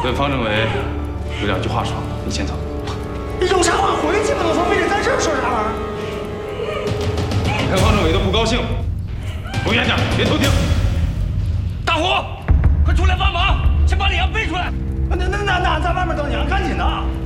跟方政委有2句话说，你先走。 有啥话回去吧，都说非得在这儿说啥玩意儿？ 你看方政委都不高兴，走远点，别偷听。大虎，快出来帮忙，先把李阳背出来。 那在外面等你啊，赶紧的。